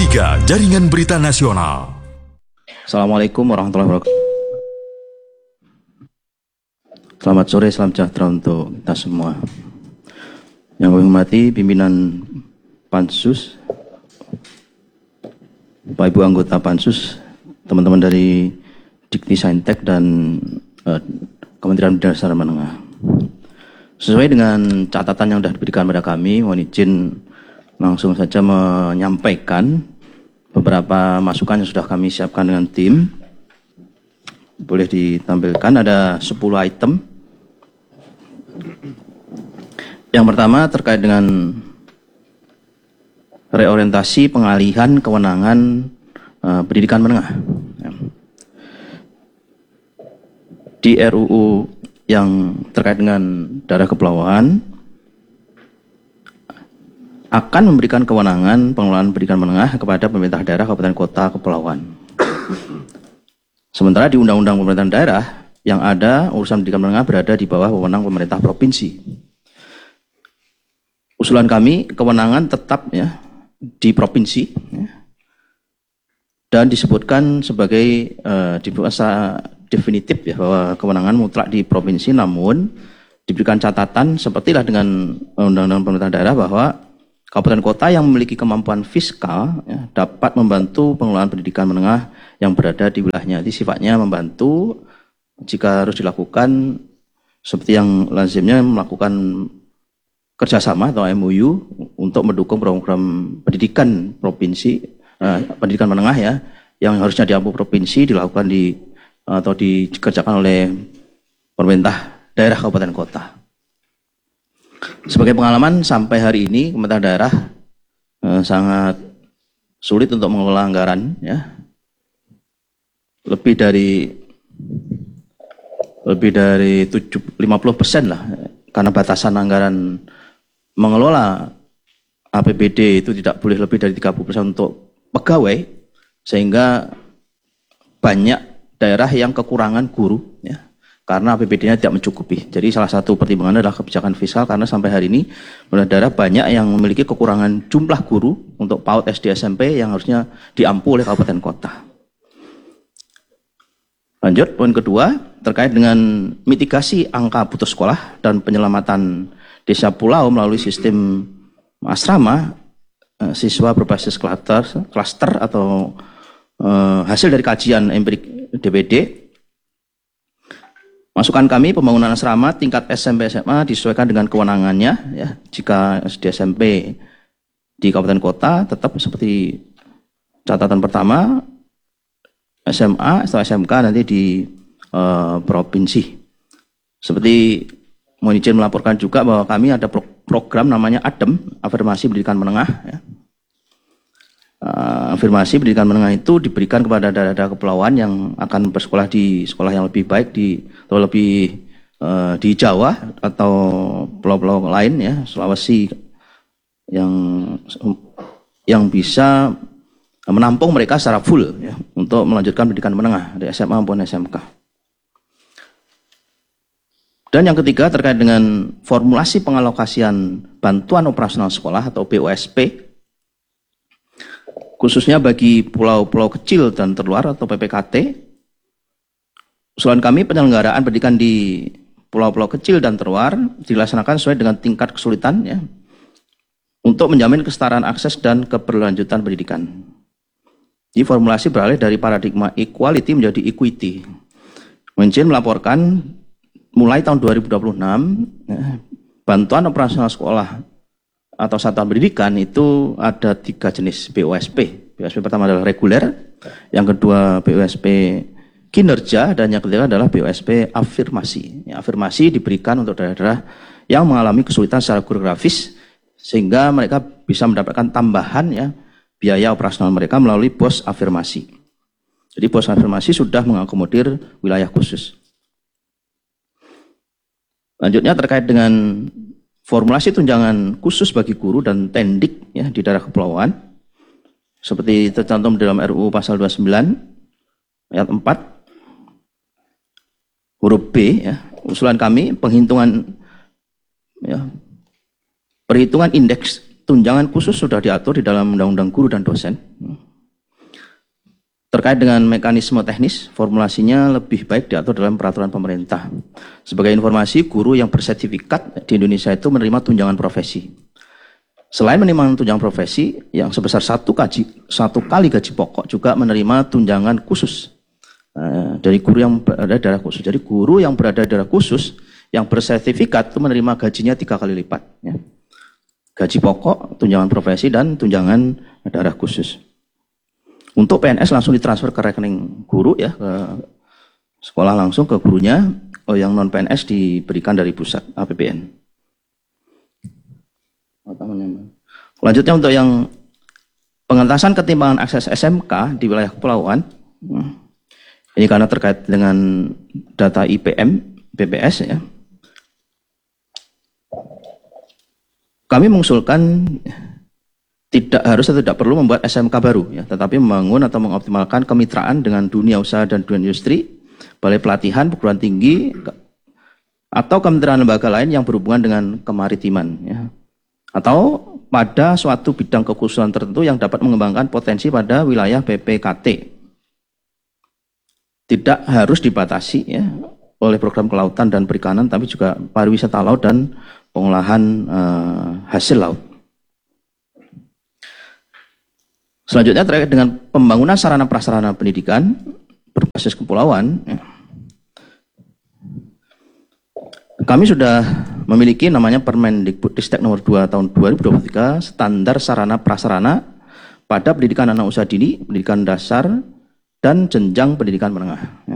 3, Jaringan Berita Nasional. Assalamualaikum warahmatullahi wabarakatuh. Selamat sore, salam sejahtera untuk kita semua. Yang kami hormati pimpinan Pansus, Bapak Ibu anggota Pansus, teman-teman dari Dikti Saintek dan Kementerian Pendidikan Dasar Menengah. Sesuai dengan catatan yang sudah diberikan pada kami, mohon izin langsung saja menyampaikan beberapa masukan yang sudah kami siapkan dengan tim. Boleh ditampilkan, ada 10 item. Yang pertama terkait dengan reorientasi pengalihan kewenangan pendidikan menengah. Di RUU yang terkait dengan daerah kepulauan akan memberikan kewenangan pengelolaan pendidikan menengah kepada pemerintah daerah, kabupaten, kota, kepulauan. Sementara di Undang-Undang Pemerintahan Daerah yang ada urusan pendidikan menengah berada di bawah wewenang pemerintah provinsi. Usulan kami, kewenangan tetap ya di provinsi ya, dan disebutkan sebagai definitif ya bahwa kewenangan mutlak di provinsi, namun diberikan catatan sepertilah dengan Undang-Undang Pemerintahan Daerah bahwa kabupaten kota yang memiliki kemampuan fiskal ya, dapat membantu pengelolaan pendidikan menengah yang berada di wilayahnya. Jadi sifatnya membantu jika harus dilakukan seperti yang lazimnya melakukan kerjasama atau MOU untuk mendukung program pendidikan provinsi, pendidikan menengah ya, yang harusnya diampu provinsi dilakukan atau dikerjakan oleh pemerintah daerah kabupaten kota. Sebagai pengalaman sampai hari ini pemerintah daerah sangat sulit untuk mengelola anggaran ya. Lebih dari 50% lah, karena batasan anggaran mengelola APBD itu tidak boleh lebih dari 30% untuk pegawai, sehingga banyak daerah yang kekurangan guru ya, karena APBD-nya tidak mencukupi. Jadi salah satu pertimbangan adalah kebijakan fiskal, karena sampai hari ini daerah banyak yang memiliki kekurangan jumlah guru untuk PAUD, SD, SMP yang harusnya diampu oleh kabupaten kota. Lanjut, poin kedua terkait dengan mitigasi angka putus sekolah dan penyelamatan desa pulau melalui sistem asrama siswa berbasis klaster atau hasil dari kajian empirik DPD. Masukan kami, pembangunan asrama tingkat SMP SMA disesuaikan dengan kewenangannya ya. Jika SD SMP di kabupaten kota tetap seperti catatan pertama, SMA atau SMK nanti di provinsi. Seperti mohon izin melaporkan juga bahwa kami ada program namanya ADEM, Afirmasi Pendidikan Menengah ya. Afirmasi pendidikan menengah itu diberikan kepada daerah-daerah kepulauan yang akan bersekolah di sekolah yang lebih baik atau lebih di Jawa atau pulau-pulau lain ya, Sulawesi, yang bisa menampung mereka secara full ya, untuk melanjutkan pendidikan menengah dari SMA maupun SMK. Dan yang ketiga terkait dengan formulasi pengalokasian bantuan operasional sekolah atau BOSP, khususnya bagi pulau-pulau kecil dan terluar atau PPKT. Usulan kami, penyelenggaraan pendidikan di pulau-pulau kecil dan terluar dilaksanakan sesuai dengan tingkat kesulitan ya, untuk menjamin kesetaraan akses dan keberlanjutan pendidikan. Jadi formulasi beralih dari paradigma equality menjadi equity. Izin melaporkan mulai tahun 2026 ya, bantuan operasional sekolah atau satuan pendidikan itu ada 3 jenis BOSP. BOSP pertama adalah reguler, yang kedua BOSP kinerja, dan yang ketiga adalah BOSP afirmasi. Ya, afirmasi diberikan untuk daerah-daerah yang mengalami kesulitan secara geografis, sehingga mereka bisa mendapatkan tambahan ya biaya operasional mereka melalui BOS afirmasi. Jadi BOS afirmasi sudah mengakomodir wilayah khusus. Lanjutnya terkait dengan formulasi tunjangan khusus bagi guru dan tendik ya, di daerah kepulauan, seperti tercantum dalam RUU pasal 29 ayat 4 huruf B ya. Usulan kami, perhitungan indeks tunjangan khusus sudah diatur di dalam Undang-Undang Guru dan Dosen. Terkait dengan mekanisme teknis, formulasinya lebih baik diatur dalam peraturan pemerintah. Sebagai informasi, guru yang bersertifikat di Indonesia itu menerima tunjangan profesi. Selain menerima tunjangan profesi yang sebesar satu kali gaji pokok, juga menerima tunjangan khusus dari guru yang berada di daerah khusus. Jadi guru yang berada di daerah khusus yang bersertifikat itu menerima gajinya 3 kali lipat. Ya. Gaji pokok, tunjangan profesi, dan tunjangan daerah khusus. Untuk PNS langsung ditransfer ke rekening guru ya, ke sekolah langsung ke gurunya. Yang non PNS diberikan dari pusat APBN. Selanjutnya untuk yang pengentasan ketimpangan akses SMK di wilayah kepulauan. Ini karena terkait dengan data IPM, BPS ya. Kami mengusulkan tidak harus atau tidak perlu membuat SMK baru, ya, tetapi membangun atau mengoptimalkan kemitraan dengan dunia usaha dan dunia industri, balai pelatihan, perguruan tinggi, atau kementerian lembaga lain yang berhubungan dengan kemaritiman, ya. Atau pada suatu bidang kekhususan tertentu yang dapat mengembangkan potensi pada wilayah PPKT. Tidak harus dibatasi ya, oleh program kelautan dan perikanan, tapi juga pariwisata laut dan pengolahan hasil laut. Selanjutnya terkait dengan pembangunan sarana prasarana pendidikan berbasis kepulauan. Kami sudah memiliki namanya Permendikbudristek nomor 2 tahun 2023 standar sarana prasarana pada pendidikan anak usaha dini, pendidikan dasar, dan jenjang pendidikan menengah.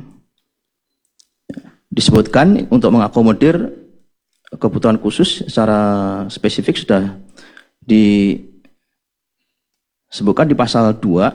Disebutkan untuk mengakomodir kebutuhan khusus secara spesifik sudah disebutkan di pasal 2.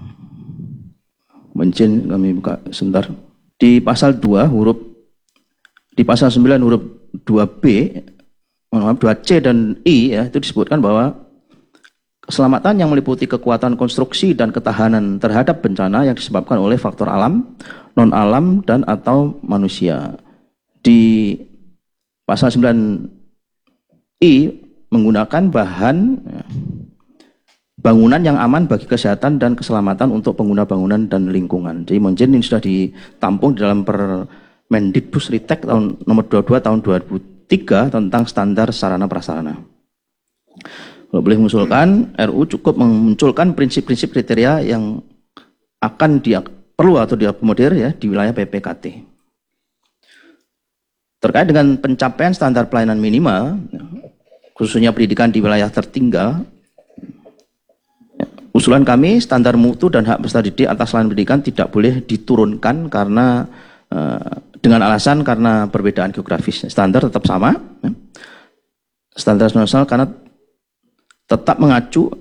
Mencin kami buka sebentar. Di pasal 2 di pasal 9 huruf 2B, 2C dan I ya, itu disebutkan bahwa keselamatan yang meliputi kekuatan konstruksi dan ketahanan terhadap bencana yang disebabkan oleh faktor alam, non-alam, dan atau manusia. Di pasal 9I menggunakan bahan bangunan yang aman bagi kesehatan dan keselamatan untuk pengguna bangunan dan lingkungan. Jadi mungkin ini sudah ditampung di dalam Permendikbudristek nomor 22 tahun 2003 tentang standar sarana prasarana. Kalau boleh mengusulkan, RU cukup memunculkan prinsip-prinsip kriteria yang akan perlu atau diakomodir ya di wilayah PPKT. Terkait dengan pencapaian standar pelayanan minimal, khususnya pendidikan di wilayah tertinggal, usulan kami standar mutu dan hak peserta didik atas layanan pendidikan tidak boleh diturunkan karena dengan alasan karena perbedaan geografis. Standar tetap sama, ya. Standar nasional karena tetap mengacu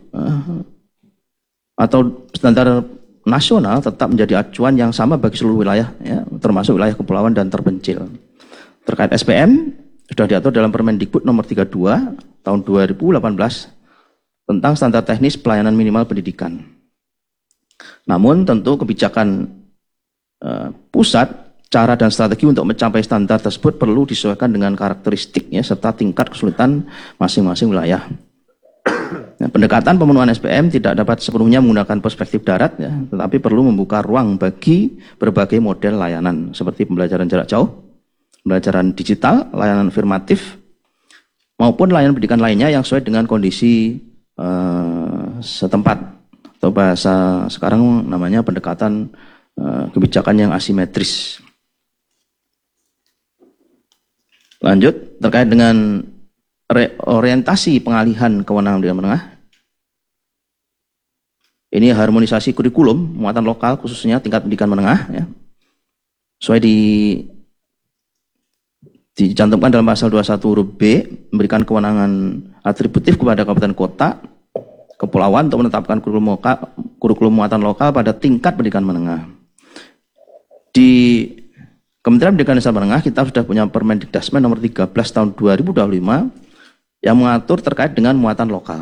atau standar nasional tetap menjadi acuan yang sama bagi seluruh wilayah, ya, termasuk wilayah kepulauan dan terpencil. Terkait SPM sudah diatur dalam Permendikbud nomor 32 tahun 2018 tentang standar teknis pelayanan minimal pendidikan. Namun tentu kebijakan pusat, cara dan strategi untuk mencapai standar tersebut perlu disesuaikan dengan karakteristiknya serta tingkat kesulitan masing-masing wilayah. Nah, pendekatan pemenuhan SPM tidak dapat sepenuhnya menggunakan perspektif darat, ya, tetapi perlu membuka ruang bagi berbagai model layanan seperti pembelajaran jarak jauh, pembelajaran digital, layanan afirmatif, maupun layanan pendidikan lainnya yang sesuai dengan kondisi setempat, atau bahasa sekarang namanya pendekatan kebijakan yang asimetris. Lanjut, terkait dengan reorientasi pengalihan kewenangan pendidikan menengah. Ini harmonisasi kurikulum muatan lokal khususnya tingkat pendidikan menengah, ya. Sesuai dicantumkan dalam pasal 21 huruf B, memberikan kewenangan atributif kepada kabupaten kota, kepulauan untuk menetapkan kurikulum muatan lokal pada tingkat pendidikan menengah. Di Kementerian Pendidikan Desa Menengah kita sudah punya Permendikdasmen nomor 13 tahun 2025 yang mengatur terkait dengan muatan lokal.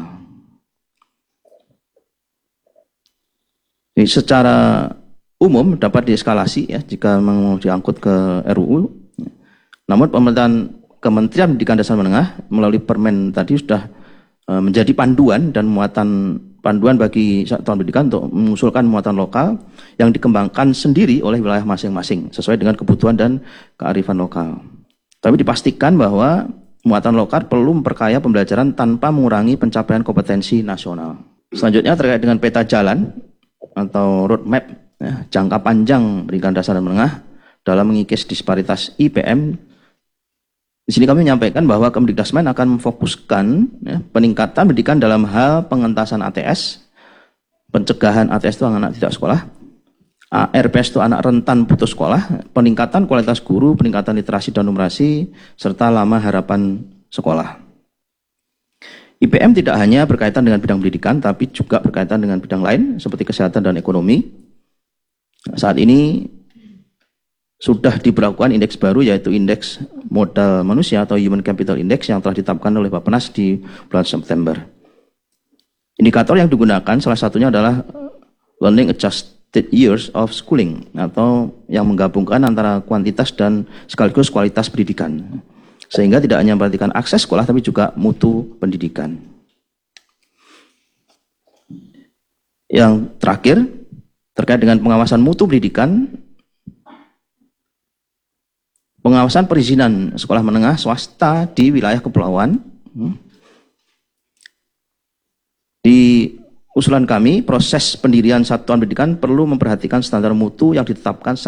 Ini secara umum dapat dieskalasi ya jika mau diangkut ke RUU. Namun Kementerian Pendidikan Desa Menengah melalui Permen tadi sudah menjadi panduan dan panduan bagi satuan pendidikan untuk mengusulkan muatan lokal yang dikembangkan sendiri oleh wilayah masing-masing sesuai dengan kebutuhan dan kearifan lokal. Tapi dipastikan bahwa muatan lokal perlu memperkaya pembelajaran tanpa mengurangi pencapaian kompetensi nasional. Selanjutnya terkait dengan peta jalan atau roadmap ya, jangka panjang pendidikan dasar dan menengah dalam mengikis disparitas IPM. Di sini kami menyampaikan bahwa Kemdikdasmen akan memfokuskan ya, peningkatan pendidikan dalam hal pengentasan ATS, pencegahan ATS itu anak tidak sekolah, ARPS itu anak rentan putus sekolah, peningkatan kualitas guru, peningkatan literasi dan numerasi, serta lama harapan sekolah. IPM tidak hanya berkaitan dengan bidang pendidikan, tapi juga berkaitan dengan bidang lain seperti kesehatan dan ekonomi. Saat ini sudah diberlakukan indeks baru yaitu indeks modal manusia atau Human Capital Index yang telah ditetapkan oleh Bappenas di bulan September. Indikator yang digunakan salah satunya adalah Learning Adjusted Years of Schooling atau yang menggabungkan antara kuantitas dan sekaligus kualitas pendidikan. Sehingga tidak hanya memperhatikan akses sekolah tapi juga mutu pendidikan. Yang terakhir terkait dengan pengawasan mutu pendidikan, pengawasan perizinan sekolah menengah swasta di wilayah kepulauan. Di usulan kami, proses pendirian satuan pendidikan perlu memperhatikan standar mutu yang ditetapkan